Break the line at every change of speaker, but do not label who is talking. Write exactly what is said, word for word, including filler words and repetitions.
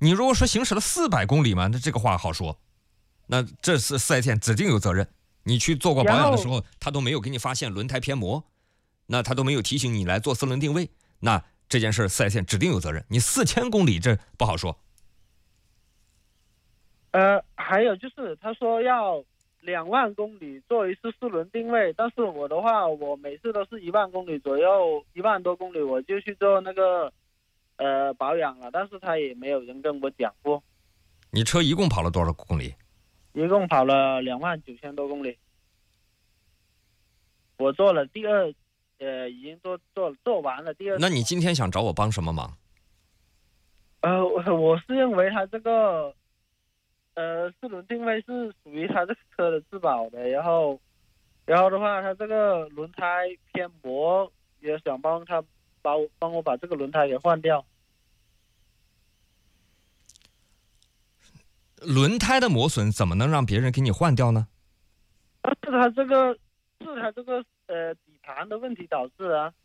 你如果说行驶了四百公里嘛，那这个话好说，那这是四 S 店指定有责任。你去做过保养的时候，他都没有给你发现轮胎偏磨，那他都没有提醒你来做四轮定位，那这件事四 S 店指定有责任。你四千公里这不好说。
呃，还有就是他说要两万公里做一次四轮定位，但是我的话，我每次都是一万公里左右，一万多公里我就去做那个呃保养了，但是他也没有人跟我讲过。
你车一共跑了多少公里？
一共跑了两万九千多公里。我做了第二，呃，已经做做做完了第二。
那你今天想找我帮什么忙？
呃，我我是认为他这个，呃，四轮定位是属于他这个车的质保的，然后，然后的话，他这个轮胎偏磨，也想帮他帮帮我把这个轮胎给换掉。
轮胎的磨损怎么能让别人给你换掉呢？
但是他这个是他这个呃底盘的问题导致啊。